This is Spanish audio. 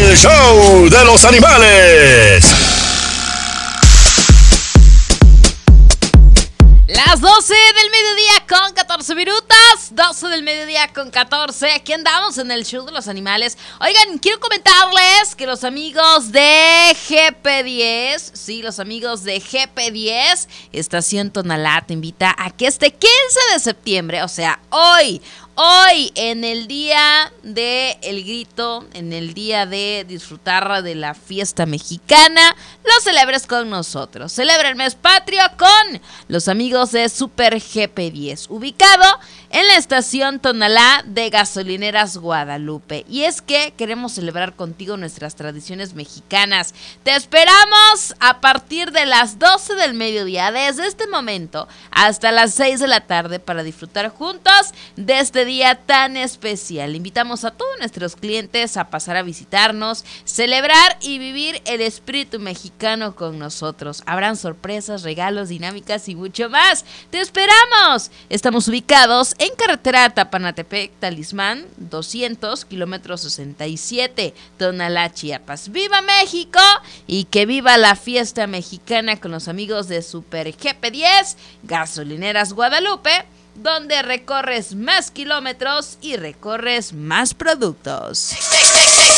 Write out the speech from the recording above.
el show de los animales. Las 12 del mediodía con 14 minutos. 12 del mediodía con 14. Aquí andamos en el show de los animales. Oigan, quiero comentarles que los amigos de GP10, sí, los amigos de GP10, Estación Tonalá, te invita a que este 15 de septiembre, o sea, hoy, en el día de el grito, en el día de disfrutar de la fiesta mexicana, lo celebres con nosotros. Celebra el mes patrio con los amigos de Super GP10, ubicado en la estación Tonalá de Gasolineras Guadalupe. Y es que queremos celebrar contigo nuestras tradiciones mexicanas. Te esperamos a partir de las 12 del mediodía, desde este momento hasta las 6 de la tarde, para disfrutar juntos de este día tan especial. Invitamos a todos nuestros clientes a pasar a visitarnos, celebrar y vivir el espíritu mexicano con nosotros. Habrán sorpresas, regalos, dinámicas y mucho más. ¡Te esperamos! Estamos ubicados en carretera Tapanatepec, Talismán, 200, kilómetro 67, Tonalá, Chiapas. ¡Viva México! Y que viva la fiesta mexicana con los amigos de Super GP10, Gasolineras Guadalupe, donde recorres más kilómetros y recorres más productos.